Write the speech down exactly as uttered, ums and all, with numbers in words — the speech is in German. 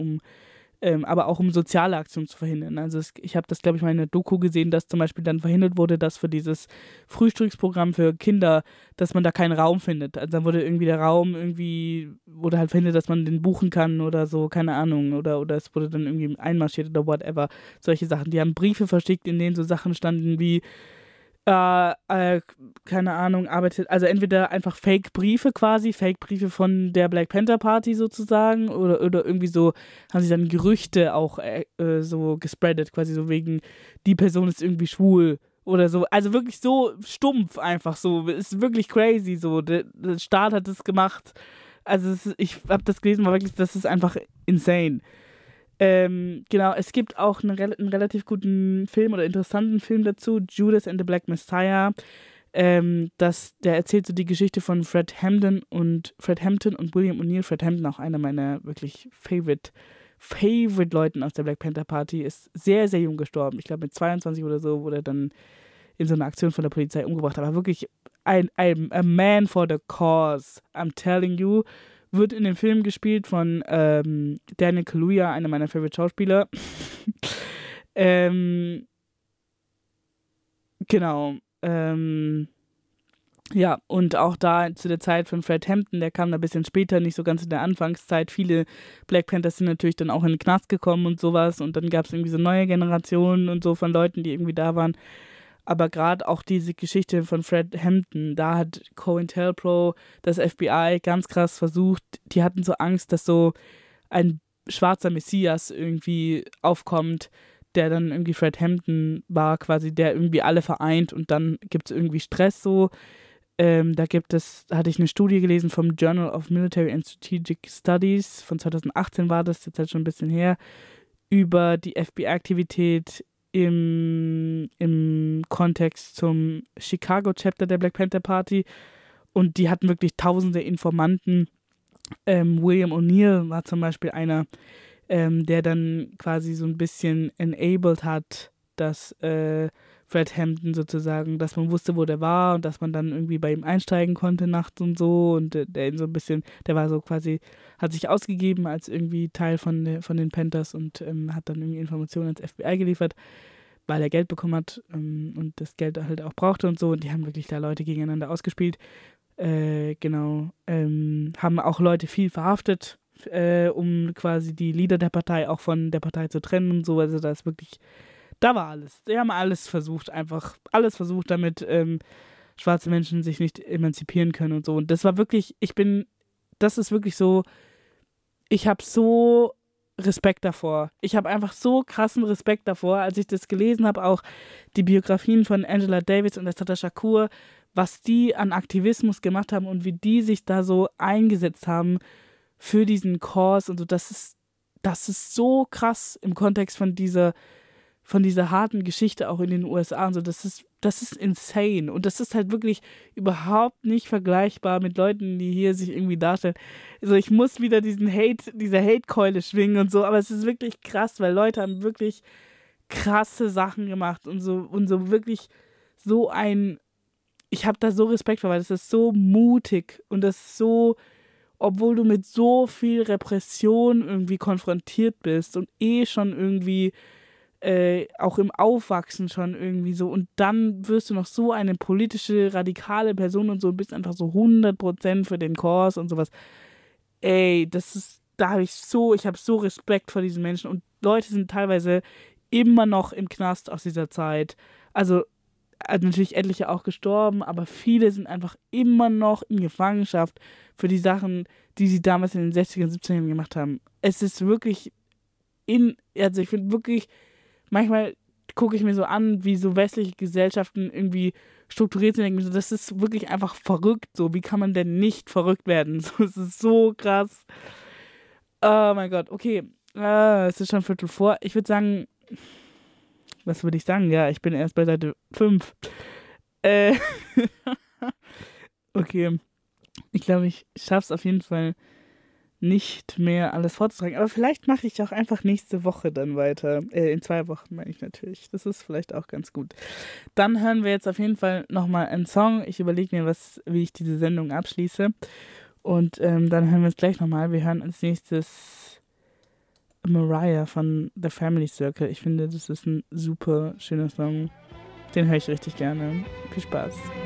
um ähm, aber auch um soziale Aktionen zu verhindern. Also es, ich habe das, glaube ich, mal in einer Doku gesehen, dass zum Beispiel dann verhindert wurde, dass für dieses Frühstücksprogramm für Kinder, dass man da keinen Raum findet. Also dann wurde irgendwie der Raum irgendwie, wurde halt verhindert, dass man den buchen kann oder so, keine Ahnung, oder, oder es wurde dann irgendwie einmarschiert oder whatever. Solche Sachen. Die haben Briefe verschickt, in denen so Sachen standen wie äh, äh, keine Ahnung, arbeitet, also entweder einfach Fake-Briefe quasi, Fake-Briefe von der Black Panther Party sozusagen oder, oder irgendwie so, haben sie dann Gerüchte auch äh, äh, so gespreadet, quasi so wegen, die Person ist irgendwie schwul oder so, also wirklich so stumpf einfach so, ist wirklich crazy so, der, der Staat hat das gemacht, also es ist, ich habe das gelesen, war wirklich, das ist einfach insane. Ähm, genau, es gibt auch einen, rel einen relativ guten Film oder interessanten Film dazu, Judas and the Black Messiah. Ähm, das, der erzählt so die Geschichte von Fred Hampton und Fred Hampton und William O'Neill. Fred Hampton, auch einer meiner wirklich favorite, favorite Leuten aus der Black Panther Party, ist sehr, sehr jung gestorben. Ich glaube mit zweiundzwanzig oder so wurde er dann in so einer Aktion von der Polizei umgebracht. Aber wirklich ein, ein a man for the cause, I'm telling you. Wird in dem Film gespielt von ähm, Daniel Kaluuya, einer meiner Favorite Schauspieler. ähm, genau. Ähm, ja, und auch da zu der Zeit von Fred Hampton, der kam da ein bisschen später, nicht so ganz in der Anfangszeit. Viele Black Panthers sind natürlich dann auch in den Knast gekommen und sowas. Und dann gab es irgendwie so neue Generationen und so von Leuten, die irgendwie da waren. Aber gerade auch diese Geschichte von Fred Hampton, da hat COINTELPRO, das F B I, ganz krass versucht, die hatten so Angst, dass so ein schwarzer Messias irgendwie aufkommt, der dann irgendwie Fred Hampton war, quasi, der irgendwie alle vereint und dann gibt es irgendwie Stress so. Ähm, da gibt es, hatte ich eine Studie gelesen vom Journal of Military and Strategic Studies, von zwanzig achtzehn war das, jetzt halt schon ein bisschen her, über die F B I-Aktivität im, im Kontext zum Chicago-Chapter der Black Panther Party und die hatten wirklich tausende Informanten. Ähm, William O'Neill war zum Beispiel einer, ähm, der dann quasi so ein bisschen enabled hat, dass äh, Fred Hampton sozusagen, dass man wusste, wo der war und dass man dann irgendwie bei ihm einsteigen konnte nachts und so und äh, der ihn so ein bisschen, der war so quasi, hat sich ausgegeben als irgendwie Teil von, der, von den Panthers und ähm, hat dann irgendwie Informationen ins F B I geliefert, weil er Geld bekommen hat ähm, und das Geld halt auch brauchte und so und die haben wirklich da Leute gegeneinander ausgespielt. Äh, genau, ähm, haben auch Leute viel verhaftet, äh, um quasi die Leader der Partei auch von der Partei zu trennen und so, also da ist wirklich, da war alles. Die haben alles versucht, einfach alles versucht, damit ähm, schwarze Menschen sich nicht emanzipieren können und so. Und das war wirklich, ich bin, das ist wirklich so, ich habe so Respekt davor. Ich habe einfach so krassen Respekt davor, als ich das gelesen habe, auch die Biografien von Angela Davis und Assata Shakur, was die an Aktivismus gemacht haben und wie die sich da so eingesetzt haben für diesen Cause und so. Das ist, das ist so krass im Kontext von dieser von dieser harten Geschichte auch in den U S A und so, das ist, das ist insane. Und das ist halt wirklich überhaupt nicht vergleichbar mit Leuten, die hier sich irgendwie darstellen. Also ich muss wieder diesen Hate, diese Hate-Keule schwingen und so, aber es ist wirklich krass, weil Leute haben wirklich krasse Sachen gemacht und so, und so wirklich so ein, ich habe da so Respekt vor, weil das ist so mutig und das ist so, obwohl du mit so viel Repression irgendwie konfrontiert bist und eh schon irgendwie Äh, auch im Aufwachsen schon irgendwie so und dann wirst du noch so eine politische, radikale Person und so und bist einfach so hundert Prozent für den Kurs und sowas. Ey, das ist, da habe ich so, ich habe so Respekt vor diesen Menschen und Leute sind teilweise immer noch im Knast aus dieser Zeit. Also, also natürlich etliche auch gestorben, aber viele sind einfach immer noch in Gefangenschaft für die Sachen, die sie damals in den sechzigern, siebzigern gemacht haben. Es ist wirklich in, also ich finde wirklich, manchmal gucke ich mir so an, wie so westliche Gesellschaften irgendwie strukturiert sind. Denke mir so, das ist wirklich einfach verrückt. So, wie kann man denn nicht verrückt werden? So, es ist so krass. Oh mein Gott, okay. Ah, es ist schon Viertel vor. Ich würde sagen, was würde ich sagen? Ja, ich bin erst bei Seite fünf. Äh, okay. Ich glaube, ich schaffe es auf jeden Fall nicht mehr alles vorzutragen. Aber vielleicht mache ich auch einfach nächste Woche dann weiter. Äh, in zwei Wochen meine ich natürlich. Das ist vielleicht auch ganz gut. Dann hören wir jetzt auf jeden Fall nochmal einen Song. Ich überlege mir, was, wie ich diese Sendung abschließe. Und ähm, dann hören wir es gleich nochmal. Wir hören als nächstes Mariah von The Family Circle. Ich finde, das ist ein super schöner Song. Den höre ich richtig gerne. Viel Spaß.